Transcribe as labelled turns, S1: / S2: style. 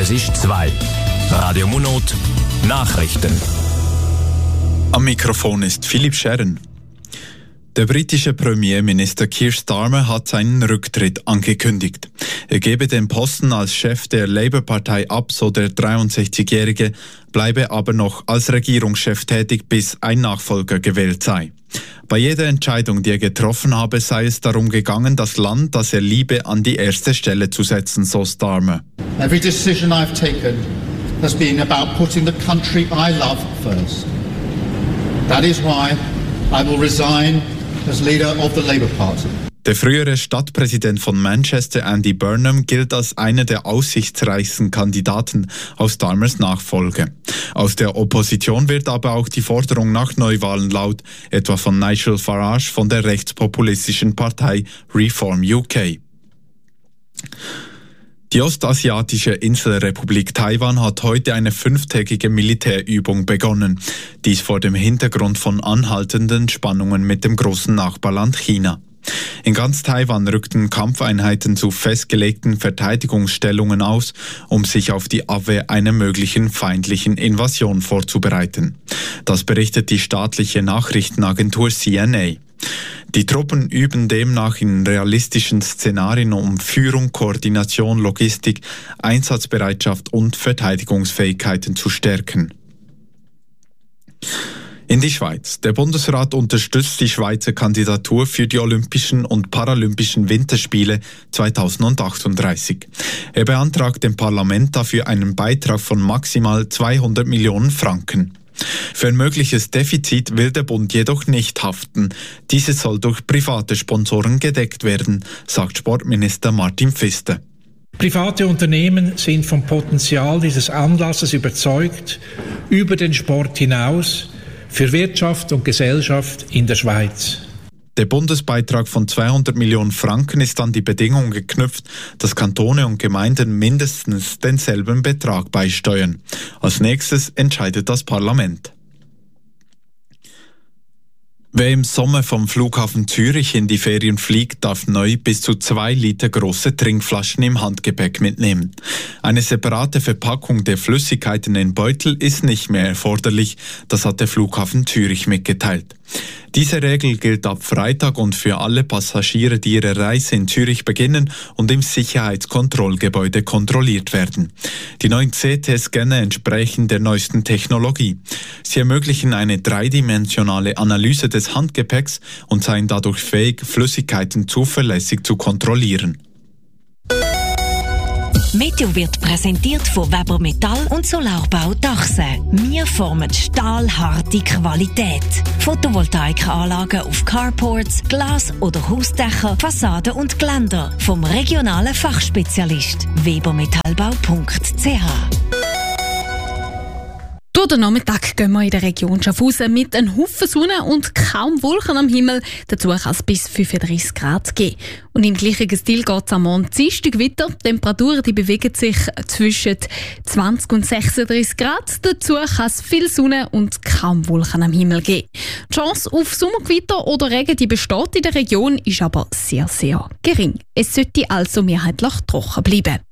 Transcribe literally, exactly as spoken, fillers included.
S1: Es ist zwei. Radio Munot Nachrichten.
S2: Am Mikrofon ist Philipp Scherren. Der britische Premierminister Keir Starmer hat seinen Rücktritt angekündigt. Er gebe den Posten als Chef der Labour-Partei ab, so der dreiundsechzigjährige, bleibe aber noch als Regierungschef tätig, bis ein Nachfolger gewählt sei. Bei jeder Entscheidung, die er getroffen habe, sei es darum gegangen, das Land, das er liebe, an die erste Stelle zu setzen, so Starmer.
S3: Every decision I've taken has been about putting the country I love first. That is why I will resign as leader of the Labour Party.
S2: Der frühere Stadtpräsident von Manchester, Andy Burnham, gilt als einer der aussichtsreichsten Kandidaten aus Starmers Nachfolge. Aus der Opposition wird aber auch die Forderung nach Neuwahlen laut, etwa von Nigel Farage von der rechtspopulistischen Partei Reform U K. Die ostasiatische Inselrepublik Taiwan hat heute eine fünftägige Militärübung begonnen. Dies vor dem Hintergrund von anhaltenden Spannungen mit dem großen Nachbarland China. In ganz Taiwan rückten Kampfeinheiten zu festgelegten Verteidigungsstellungen aus, um sich auf die Abwehr einer möglichen feindlichen Invasion vorzubereiten. Das berichtet die staatliche Nachrichtenagentur C N A. Die Truppen üben demnach in realistischen Szenarien um Führung, Koordination, Logistik, Einsatzbereitschaft und Verteidigungsfähigkeiten zu stärken. In die Schweiz. Der Bundesrat unterstützt die Schweizer Kandidatur für die Olympischen und Paralympischen Winterspiele zweitausendachtunddreißig. Er beantragt dem Parlament dafür einen Beitrag von maximal zweihundert Millionen Franken. Für ein mögliches Defizit will der Bund jedoch nicht haften. Dieses soll durch private Sponsoren gedeckt werden, sagt Sportminister Martin Pfister.
S4: Private Unternehmen sind vom Potenzial dieses Anlasses überzeugt, über den Sport hinaus, für Wirtschaft und Gesellschaft in der Schweiz.
S2: Der Bundesbeitrag von zweihundert Millionen Franken ist an die Bedingung geknüpft, dass Kantone und Gemeinden mindestens denselben Betrag beisteuern. Als nächstes entscheidet das Parlament. Wer im Sommer vom Flughafen Zürich in die Ferien fliegt, darf neu bis zu zwei Liter große Trinkflaschen im Handgepäck mitnehmen. Eine separate Verpackung der Flüssigkeiten in Beutel ist nicht mehr erforderlich, das hat der Flughafen Zürich mitgeteilt. Diese Regel gilt ab Freitag und für alle Passagiere, die ihre Reise in Zürich beginnen und im Sicherheitskontrollgebäude kontrolliert werden. Die neuen C T-Scanner entsprechen der neuesten Technologie. Sie ermöglichen eine dreidimensionale Analyse des Handgepäcks und seien dadurch fähig, Flüssigkeiten zuverlässig zu kontrollieren.
S5: Meteo wird präsentiert von Weber Metall und Solarbau Dachse. Wir formen stahlharte Qualität. Photovoltaikanlagen auf Carports, Glas- oder Hausdächer, Fassaden und Geländer. Vom regionalen Fachspezialist webermetallbau punkt c h.
S6: Durch den Nachmittag gehen wir in der Region Schaffhausen mit einem Haufen Sonne und kaum Wolken am Himmel. Dazu kann es bis fünfunddreißig Grad geben. Und im gleichen Stil geht es am Morgen Dienstag weiter. Die Temperaturen die bewegen sich zwischen zwanzig und sechsunddreißig Grad. Dazu kann es viel Sonne und kaum Wolken am Himmel geben. Die Chance auf Sommergewitter oder Regen die besteht in der Region, ist aber sehr, sehr gering. Es sollte also mehrheitlich trocken bleiben.